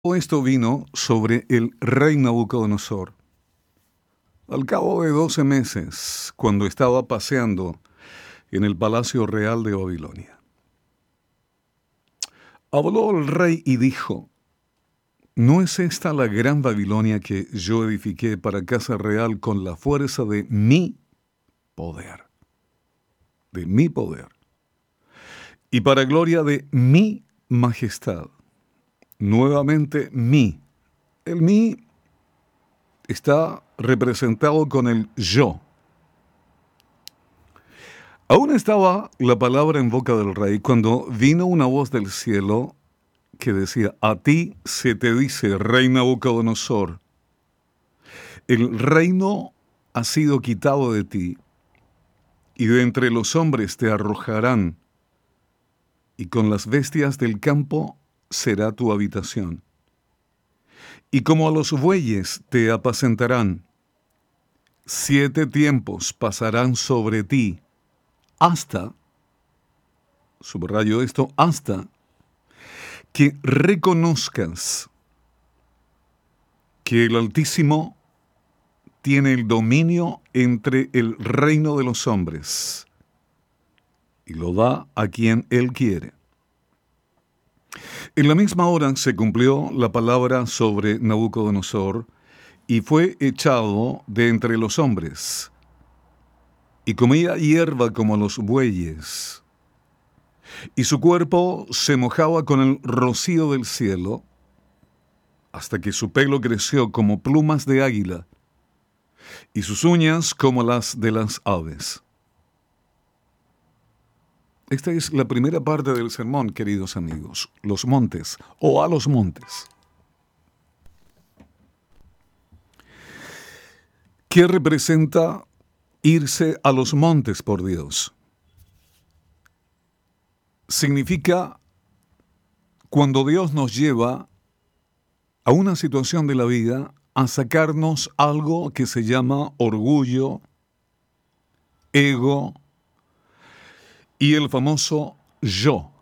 Todo esto vino sobre el rey Nabucodonosor. Al cabo de 12 meses, cuando estaba paseando en el palacio real de Babilonia, habló el rey y dijo: ¿no es esta la gran Babilonia que yo edifiqué para casa real con la fuerza de mi poder? De mi poder. Y para gloria de mi majestad. Nuevamente mi. El mi está representado con el yo. Aún estaba la palabra en boca del rey cuando vino una voz del cielo que decía: a ti se te dice, rey Nabucodonosor, el reino ha sido quitado de ti, y de entre los hombres te arrojarán, y con las bestias del campo será tu habitación. Y como a los bueyes te apacentarán, 7 tiempos pasarán sobre ti, hasta, subrayo esto, hasta que reconozcas que el Altísimo tiene el dominio entre el reino de los hombres y lo da a quien Él quiere. En la misma hora se cumplió la palabra sobre Nabucodonosor y fue echado de entre los hombres y comía hierba como los bueyes, y su cuerpo se mojaba con el rocío del cielo hasta que su pelo creció como plumas de águila y sus uñas como las de las aves. Esta es la primera parte del sermón, queridos amigos, los montes o a los montes. ¿Qué representa irse a los montes por Dios? Significa cuando Dios nos lleva a una situación de la vida a sacarnos algo que se llama orgullo, ego y el famoso yo.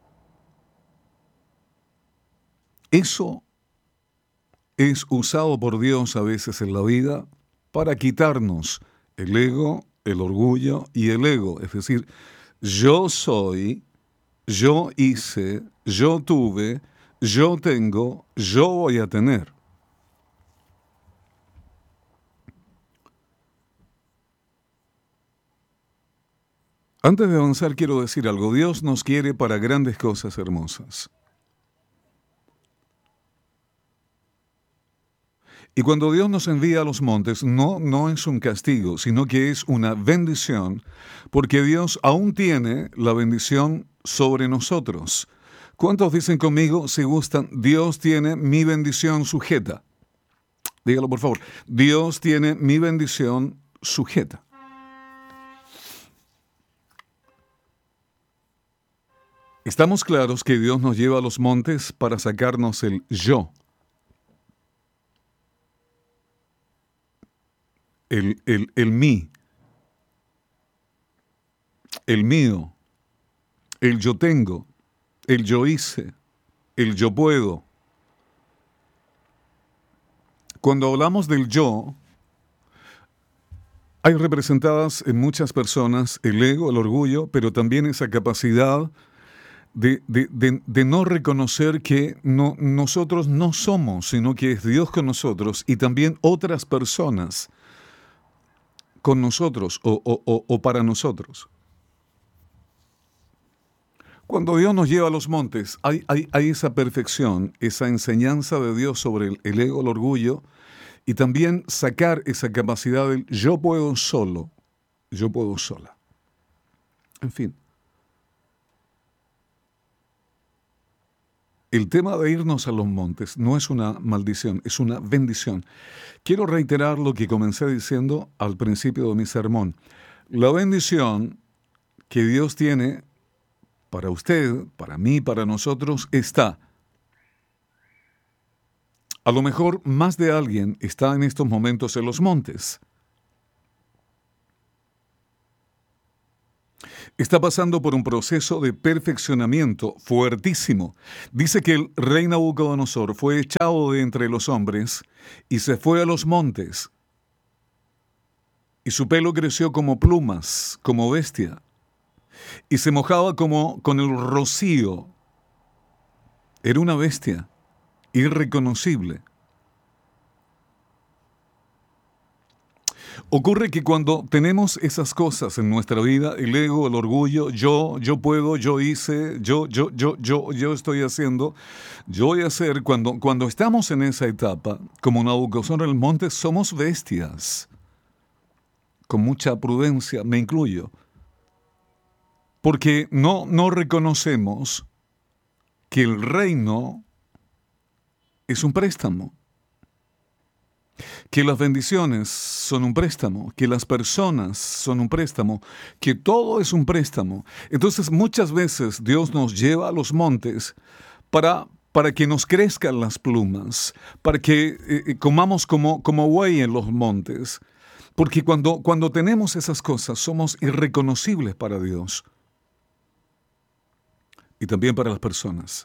Eso es usado por Dios a veces en la vida para quitarnos el ego, el orgullo y el ego. Es decir, yo soy, yo hice, yo tuve, yo tengo, yo voy a tener. Antes de avanzar quiero decir algo. Dios nos quiere para grandes cosas hermosas. Y cuando Dios nos envía a los montes, no es un castigo, sino que es una bendición, porque Dios aún tiene la bendición sobre nosotros. ¿Cuántos dicen conmigo, si gustan, Dios tiene mi bendición sujeta? Dígalo por favor. Dios tiene mi bendición sujeta. Estamos claros que Dios nos lleva a los montes para sacarnos el yo. El mí, el mío, el yo tengo, el yo hice, el yo puedo. Cuando hablamos del yo, hay representadas en muchas personas el ego, el orgullo, pero también esa capacidad de no reconocer que nosotros no somos, sino que es Dios con nosotros y también otras personas con nosotros o para nosotros. Cuando Dios nos lleva a los montes, hay esa perfección, esa enseñanza de Dios sobre el ego, el orgullo, y también sacar esa capacidad del yo puedo solo, yo puedo sola. En fin. El tema de irnos a los montes no es una maldición, es una bendición. Quiero reiterar lo que comencé diciendo al principio de mi sermón. La bendición que Dios tiene para usted, para mí, para nosotros, está. A lo mejor más de alguien está en estos momentos en los montes. está pasando por un proceso de perfeccionamiento fuertísimo. Dice que el rey Nabucodonosor fue echado de entre los hombres y se fue a los montes. Y su pelo creció como plumas, como bestia, y se mojaba como con el rocío. Era una bestia irreconocible. Ocurre que cuando tenemos esas cosas en nuestra vida, el ego, el orgullo, yo puedo, yo hice, yo estoy haciendo, yo voy a hacer, cuando estamos en esa etapa, como Nabucodonosor en el monte, somos bestias. Con mucha prudencia, me incluyo. Porque no reconocemos que el reino es un préstamo. Que las bendiciones son un préstamo, que las personas son un préstamo, que todo es un préstamo. Entonces muchas veces Dios nos lleva a los montes para que nos crezcan las plumas, para que comamos como buey en los montes. Porque cuando tenemos esas cosas somos irreconocibles para Dios y también para las personas.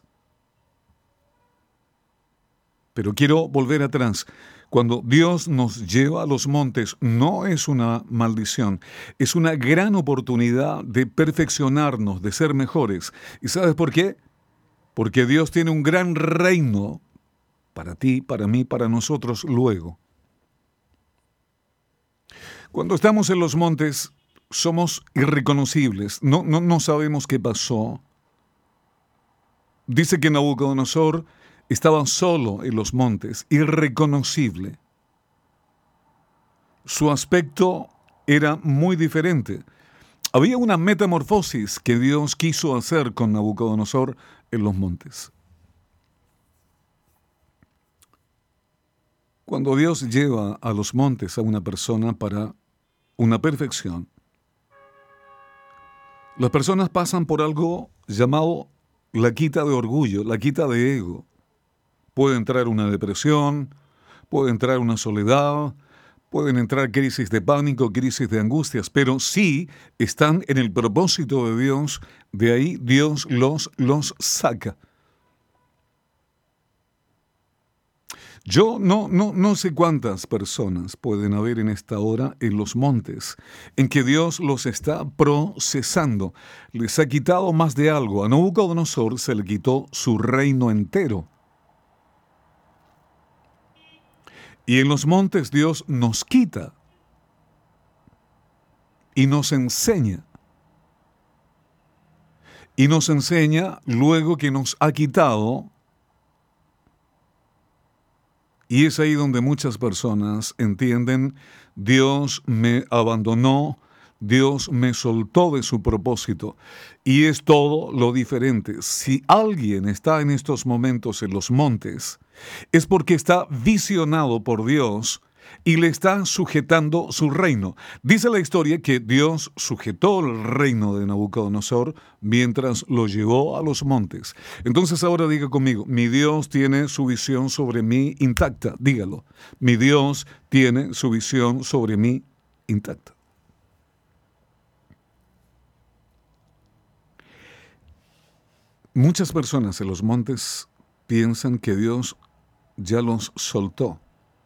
Pero quiero volver atrás. Cuando Dios nos lleva a los montes, no es una maldición, es una gran oportunidad de perfeccionarnos, de ser mejores. ¿Y sabes por qué? Porque Dios tiene un gran reino para ti, para mí, para nosotros luego. Cuando estamos en los montes, somos irreconocibles, no sabemos qué pasó. Dice que Nabucodonosor estaba solo en los montes, irreconocible. Su aspecto era muy diferente. Había una metamorfosis que Dios quiso hacer con Nabucodonosor en los montes. Cuando Dios lleva a los montes a una persona para una perfección, las personas pasan por algo llamado la quita de orgullo, la quita de ego. Puede entrar una depresión, puede entrar una soledad, pueden entrar crisis de pánico, crisis de angustias, pero sí están en el propósito de Dios, de ahí Dios los saca. Yo no sé cuántas personas pueden haber en esta hora en los montes, en que Dios los está procesando. Les ha quitado más de algo. A Nabucodonosor se le quitó su reino entero. Y en los montes Dios nos quita y nos enseña. Y nos enseña luego que nos ha quitado. Y es ahí donde muchas personas entienden, Dios me abandonó, Dios me soltó de su propósito. Y es todo lo diferente. Si alguien está en estos momentos en los montes, es porque está visionado por Dios y le está sujetando su reino. Dice la historia que Dios sujetó el reino de Nabucodonosor mientras lo llevó a los montes. Entonces ahora diga conmigo, mi Dios tiene su visión sobre mí intacta. Dígalo, mi Dios tiene su visión sobre mí intacta. Muchas personas en los montes piensan que Dios ya los soltó.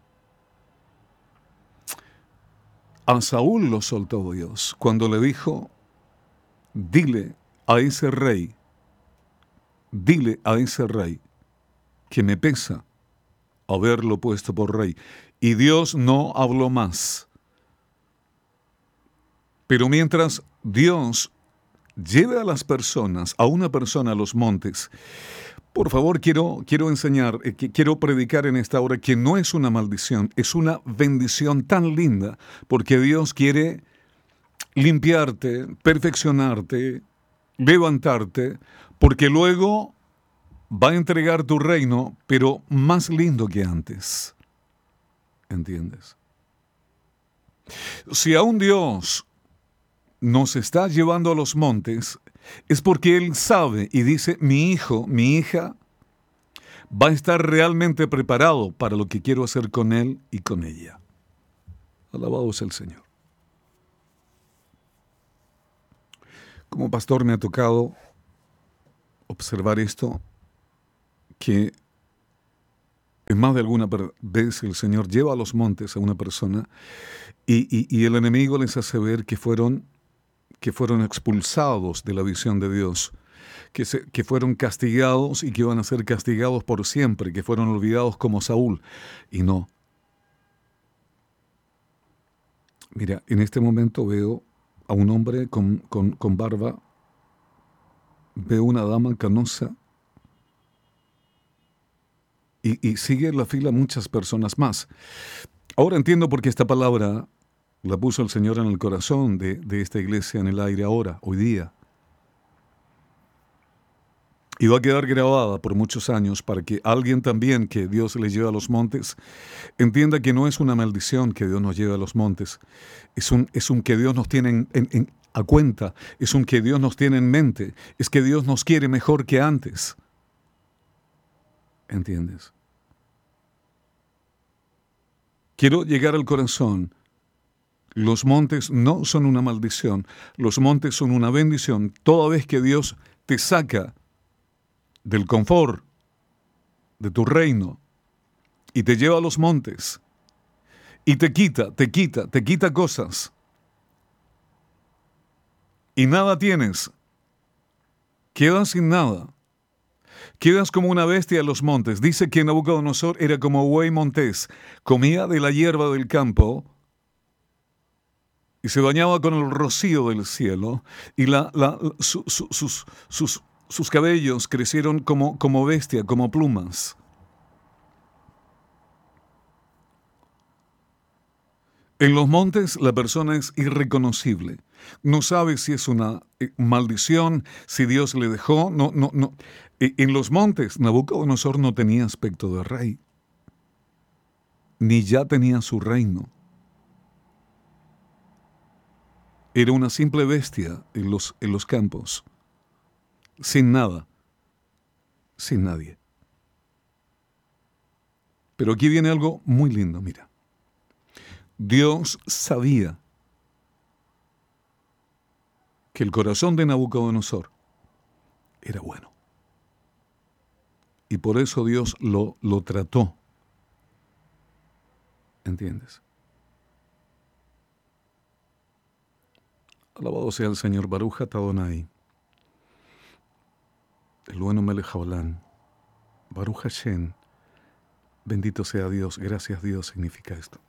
A Saúl lo soltó Dios cuando le dijo, dile a ese rey que me pesa haberlo puesto por rey. Y Dios no habló más. Pero mientras Dios lleve a las personas, a una persona a los montes, por favor, quiero enseñar, quiero predicar en esta hora que no es una maldición, es una bendición tan linda, porque Dios quiere limpiarte, perfeccionarte, levantarte, porque luego va a entregar tu reino, pero más lindo que antes. ¿Entiendes? Si aún Dios nos está llevando a los montes, es porque Él sabe y dice, mi hijo, mi hija, va a estar realmente preparado para lo que quiero hacer con él y con ella. Alabado sea el Señor. Como pastor me ha tocado observar esto, que en más de alguna vez el Señor lleva a los montes a una persona y el enemigo les hace ver que fueron expulsados de la visión de Dios, que fueron castigados y que iban a ser castigados por siempre, que fueron olvidados como Saúl. Y no. Mira, en este momento veo a un hombre con barba, veo una dama canosa y sigue en la fila muchas personas más. Ahora entiendo por qué esta palabra la puso el Señor en el corazón de esta iglesia, en el aire ahora, hoy día. Y va a quedar grabada por muchos años para que alguien también que Dios le lleve a los montes entienda que no es una maldición que Dios nos lleve a los montes. Es un que Dios nos tiene a cuenta. Es un que Dios nos tiene en mente. Es que Dios nos quiere mejor que antes. ¿Entiendes? Quiero llegar al corazón. Los montes no son una maldición. Los montes son una bendición. Toda vez que Dios te saca del confort de tu reino y te lleva a los montes y te quita cosas y nada tienes, quedas sin nada, quedas como una bestia en los montes. Dice que Nabucodonosor era como buey montés, comía de la hierba del campo y se bañaba con el rocío del cielo y sus cabellos crecieron como bestia, como plumas. En los montes la persona es irreconocible. No sabe si es una maldición, si Dios le dejó. No. En los montes Nabucodonosor no tenía aspecto de rey, ni ya tenía su reino. Era una simple bestia en los campos, sin nada, sin nadie. Pero aquí viene algo muy lindo, mira. Dios sabía que el corazón de Nabucodonosor era bueno. Y por eso Dios lo trató. ¿Entiendes? Alabado sea el Señor. Baruch atah Adonai. El bueno Melech haolam. Baruch Hashem. Bendito sea Dios. Gracias Dios significa esto.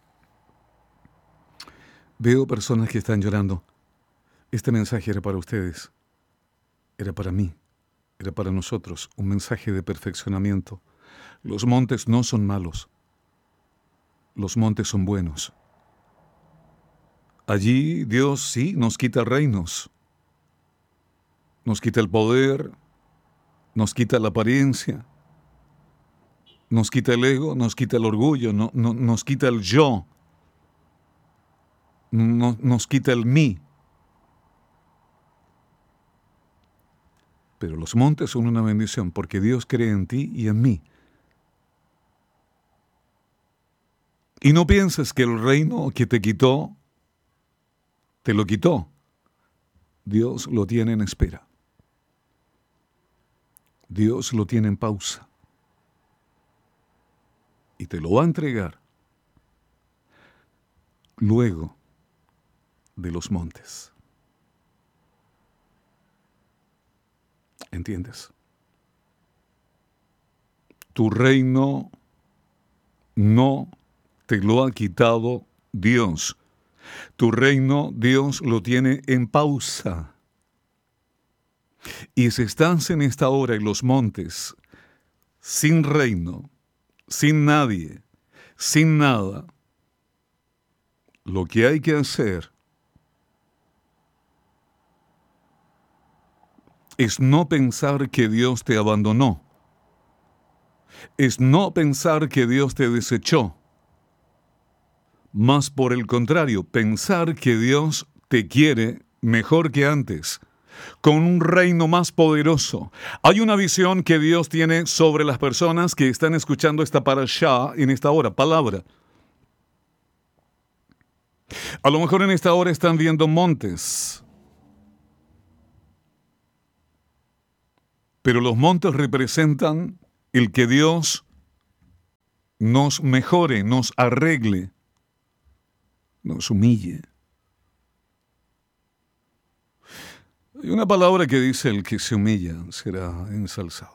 Veo personas que están llorando. Este mensaje era para ustedes. Era para mí. Era para nosotros. Un mensaje de perfeccionamiento. Los montes no son malos. Los montes son buenos. Allí Dios sí nos quita reinos. Nos quita el poder. Nos quita la apariencia. Nos quita el ego. Nos quita el orgullo. Nos quita el yo. Nos quita el mí. Pero los montes son una bendición porque Dios cree en ti y en mí. Y no pienses que el reino que te quitó, te lo quitó. Dios lo tiene en espera. Dios lo tiene en pausa. Y te lo va a entregar luego de los montes. ¿Entiendes? Tu reino no te lo ha quitado Dios. Tu reino Dios lo tiene en pausa. Y si estás en esta hora en los montes, sin reino, sin nadie, sin nada, lo que hay que hacer es no pensar que Dios te abandonó. Es no pensar que Dios te desechó. Más por el contrario, pensar que Dios te quiere mejor que antes, con un reino más poderoso. Hay una visión que Dios tiene sobre las personas que están escuchando esta parashá en esta hora, palabra. A lo mejor en esta hora están viendo montes. Pero los montes representan el que Dios nos mejore, nos arregle, nos humille. Hay una palabra que dice: el que se humilla será ensalzado.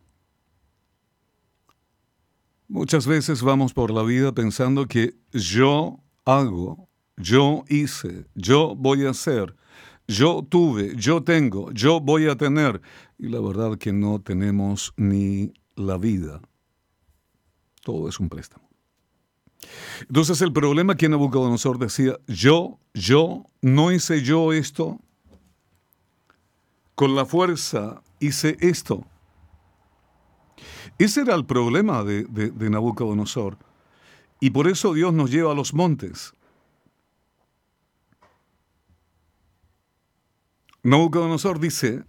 Muchas veces vamos por la vida pensando que yo hago, yo hice, yo voy a hacer, yo tuve, yo tengo, yo voy a tener. Y la verdad que no tenemos ni la vida. Todo es un préstamo. Entonces el problema que Nabucodonosor decía: yo, no hice yo esto, con la fuerza hice esto. Ese era el problema de Nabucodonosor. Y por eso Dios nos lleva a los montes. Nabucodonosor dice,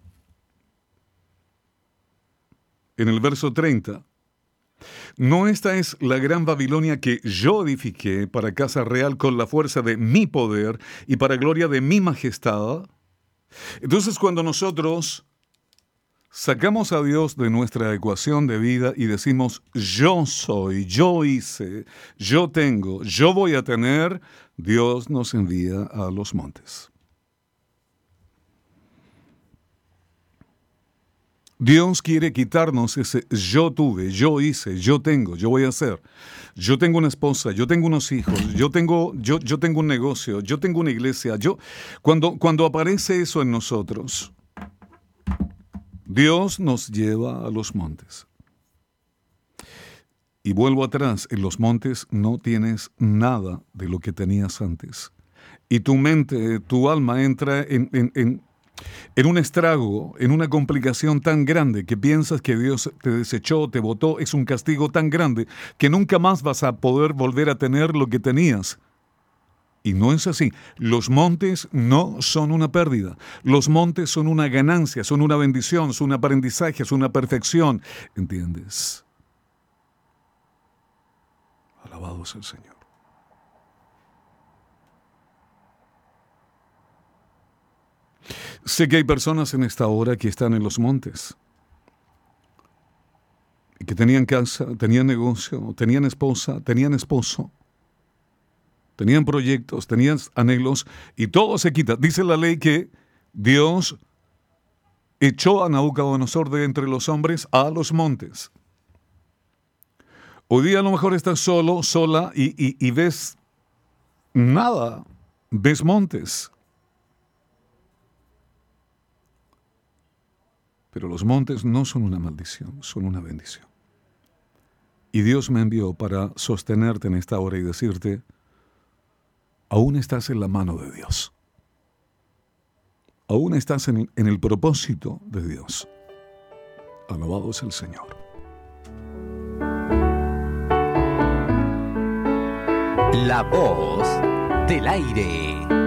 en el verso 30, ¿no esta es la gran Babilonia que yo edifiqué para casa real con la fuerza de mi poder y para gloria de mi majestad? Entonces, cuando nosotros sacamos a Dios de nuestra ecuación de vida y decimos: yo soy, yo hice, yo tengo, yo voy a tener, Dios nos envía a los montes. Dios quiere quitarnos ese yo tuve, yo hice, yo tengo, yo voy a hacer. Yo tengo una esposa, yo tengo unos hijos, yo tengo un negocio, yo tengo una iglesia. Cuando aparece eso en nosotros, Dios nos lleva a los montes. Y vuelvo atrás, en los montes no tienes nada de lo que tenías antes. Y tu mente, tu alma entra en un estrago, en una complicación tan grande que piensas que Dios te desechó, te botó. Es un castigo tan grande que nunca más vas a poder volver a tener lo que tenías. Y no es así. Los montes no son una pérdida. Los montes son una ganancia, son una bendición, son un aprendizaje, son una perfección. ¿Entiendes? Alabado sea el Señor. Sé que hay personas en esta hora que están en los montes y que tenían casa, tenían negocio, tenían esposa, tenían esposo, tenían proyectos, tenían anhelos y todo se quita. Dice la ley que Dios echó a Nabucodonosor de entre los hombres a los montes. Hoy día a lo mejor estás solo, sola y ves nada, ves montes. Pero los montes no son una maldición, son una bendición. Y Dios me envió para sostenerte en esta hora y decirte: aún estás en la mano de Dios. Aún estás en el propósito de Dios. Alabado es el Señor. La voz del aire.